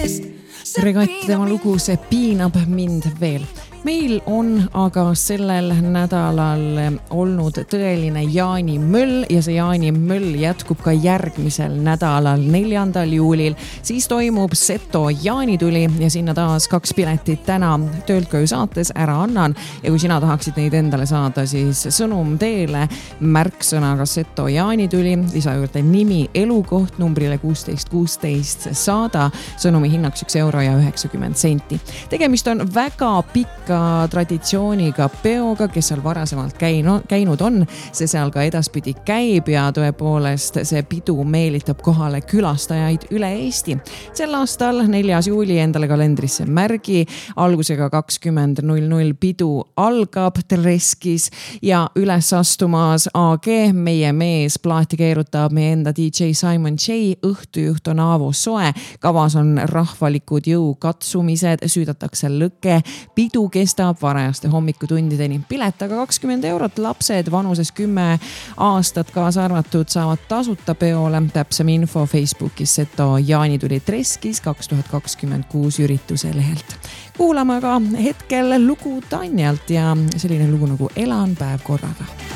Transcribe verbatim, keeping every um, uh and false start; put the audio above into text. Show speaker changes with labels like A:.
A: Regatt tema lugu See piinab mind veel. Meil on aga sellel nädalal olnud tõeline jaanimöll ja see jaanimöll jätkub ka järgmisel nädalal, neljandal juulil. Siis toimub Seto jaanituli ja sinna taas kaks piletit täna töölt koju saates ära annan. Ja kui sina tahaksid neid endale saada, siis sõnum teele märksõnaga Seto jaanituli, lisa juurde nimi, elukoht numbrile kuusteist kuusteist saada, sõnumi hinnaks üks euro ja üheksakümmend senti. Tegemist on väga pikk ka traditsiooniga peoga, kes seal varasemalt käinud, käinud on. See seal ka edaspidi käib ja tõepoolest see pidu meelitab kohale külastajaid üle Eesti. Sel aastal neljas juuli endale kalendrisse märgi, algusega kakskümmend null null pidu algab Treskis ja üles astumas A G, meie mees plaati keerutab meie enda D J Simon J, õhtujuht on Aavo Soe, kavas on rahvalikud jõukatsumised, süüdatakse lõke, pidu kestab varajaste hommikutundideni. Pilet aga kakskümmend eurot, lapsed vanuses kümme aastat kaasa arvatud saavad tasuta peole. Täpsem info Facebookis Seto jaanituli Treskis kaks tuhat kakskümmend kuus ürituse lehelt. Kuulame aga hetkel lugu Tanjalt ja selline lugu nagu Elan päev korraga.